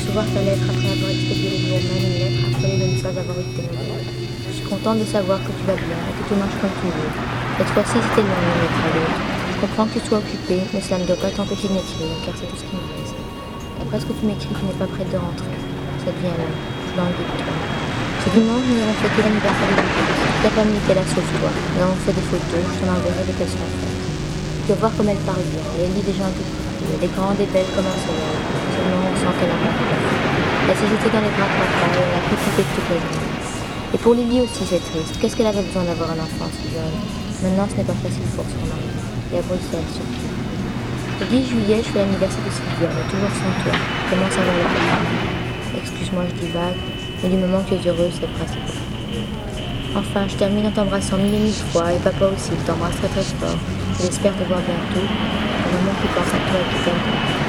recevoir ta lettre après avoir expédié le jour même une lettre affolée de ne pas avoir eu de tes nouvelles. Je suis contente de savoir que tu vas bien et que tu marches comme tu veux. Cette fois-ci, c'était loin d'une lettre à l'autre. Je comprends que tu sois occupé, mais cela ne doit pas t'empêcher de m'écrire, car c'est tout ce qui me reste. D'après ce que tu m'écris, tu n'es pas prête de rentrer. Ça devient long. Je suis dans le doute. Ce dimanche, nous avons fêté l'anniversaire de Lucie. Toute la famille était là sauf toi. Nous avons fait des photos, je t'en enverrai dès qu'elles sont faites. Tu vas voir comme elle parle bien. Elle lit déjà un peu plus. Elle est grande et belle comme un soleil. Seulement, on sent qu'elle a pas peur. Elle s'est jetée dans les bras de papa et elle a pu quitter toute la journée. Et pour Lily aussi, c'est triste. Qu'est-ce qu'elle avait besoin d'avoir un enfant si jeune? Maintenant, ce n'est pas facile pour son mari. Et à Bruxelles surtout. Le 10 juillet, je fais l'anniversaire de Sylvia, mais toujours sans toi. Comment ça va le faire? Excuse-moi, je divague, mais du moment que tu es heureuse, c'est le principal. Enfin, je termine en t'embrassant mille et mille fois, et papa aussi, il t'embrasse très très fort. J'espère te voir bientôt. Un maman qui pense à toi et qui t'aime.